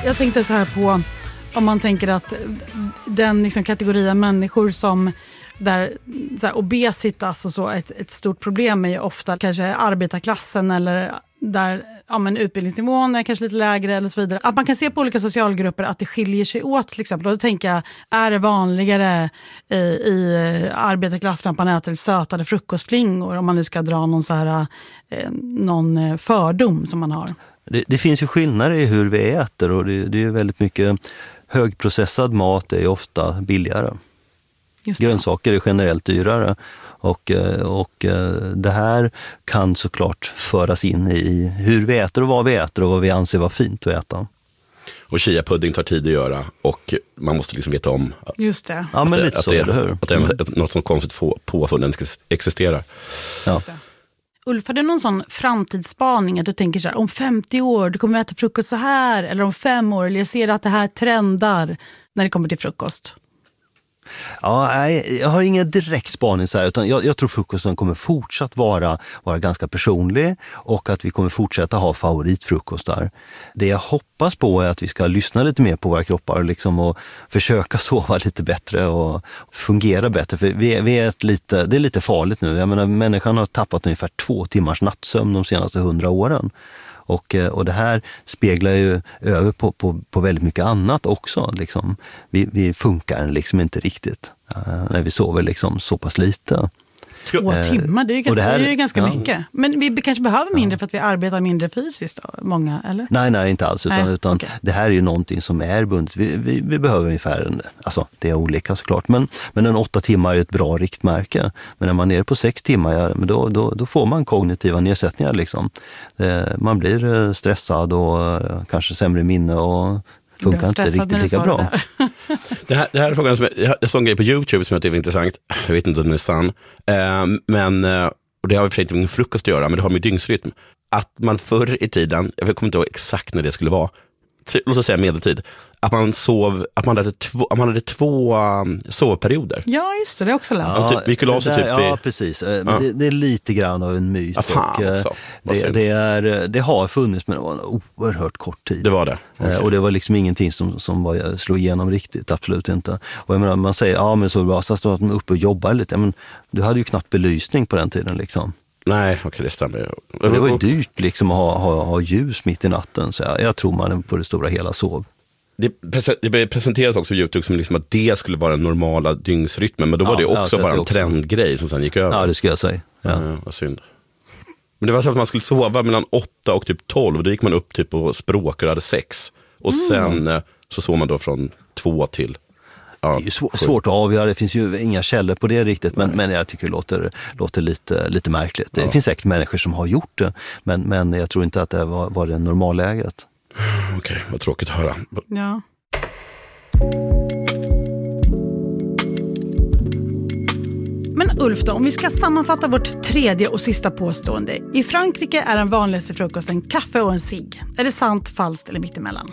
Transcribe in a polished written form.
Jag tänkte så här på, om man tänker att den liksom kategorin människor som där så här, obesitas och så, ett stort problem är ju ofta kanske arbetarklassen eller där utbildningsnivån är kanske lite lägre eller så vidare. Att man kan se på olika socialgrupper att det skiljer sig åt till exempel. Och då tänker jag, är det vanligare i arbetarklassen att man äter sötade frukostflingor om man nu ska dra någon så här någon fördom som man har? Det finns ju skillnader i hur vi äter och det är ju väldigt mycket högprocessad mat är ju ofta billigare. Grönsaker är generellt dyrare och det här kan såklart föras in i hur vi äter och vad vi anser vara fint att äta. Och chia-pudding tar tid att göra och man måste liksom veta om just det. Ja, men lite så, eller hur? Att det är något som konstigt påfunnen existerar. Ja. Ulf, har du någon sån framtidsspaning att du tänker så här, om 50 år du kommer äta frukost så här, eller om 5 år, eller jag ser att det här trendar när det kommer till frukost? Ja, nej, jag har ingen direkt spaning så här, utan jag tror frukosten kommer fortsatt vara ganska personlig och att vi kommer fortsätta ha favoritfrukostar. Det jag hoppas på är att vi ska lyssna lite mer på våra kroppar liksom, och försöka sova lite bättre och fungera bättre. För det är lite farligt nu. Jag menar, människan har tappat ungefär 2 timmars nattsömn de senaste 100 åren. Och det här speglar ju över på väldigt mycket annat också. Liksom. Vi funkar liksom inte riktigt när vi sover liksom så pass lite. 2 timmar, det är ju ganska mycket. Men vi kanske behöver mindre för att vi arbetar mindre fysiskt då, många, eller? Nej, inte alls. Utan okay. Det här är ju någonting som är bundet. Vi behöver ungefär, alltså det är olika såklart, men en 8 timmar är ett bra riktmärke. Men när man är nere på 6 timmar, då får man kognitiva nedsättningar. Liksom. Man blir stressad och kanske sämre minne och funkar inte riktigt lika bra. Det här är frågan som jag såg en grej på YouTube som jag tycker är intressant. Jag vet inte om den är sann. Och det har för sig inte med frukost att göra, men det har med dygnsrytm. Att man förr i tiden, jag kommer inte ihåg exakt när det skulle vara, låt oss säga medeltid, att man hade 2 sovperioder. Ja, just det, det är också läst. Ja, ja, precis. Det är lite grann av en myt. Det har funnits, men det var en oerhört kort tid. Det var det. Okay. Och det var liksom ingenting som slog igenom riktigt, absolut inte. Och jag menar, man säger, men så bra, så att man är uppe och jobbar lite. Men du hade ju knappt belysning på den tiden liksom. Nej, okej, det stämmer. Och det var ju dyrt liksom att ha ljus mitt i natten. Så jag tror man på det stora hela sov. Det presenteras också på YouTube som liksom att det skulle vara den normala dygnsrytmen. Men då var det också bara en trendgrej som sen gick över. Ja, det skulle jag säga. Ja. Vad synd. Men det var så att man skulle sova mellan 8 och typ 12. Då gick man upp typ och språkade och hade sex. Och sen så sov man då från 2 till... Ja, det är ju svårt att avgöra, det finns ju inga källor på det riktigt, men jag tycker det låter lite märkligt. Det finns säkert människor som har gjort det, men jag tror inte att det var det normalläget. Okej, vad tråkigt att höra. Ja. Men Ulf då, om vi ska sammanfatta vårt 3:e och sista påstående. I Frankrike är den vanligaste frukosten kaffe och en cigg. Är det sant, falskt eller mittemellan?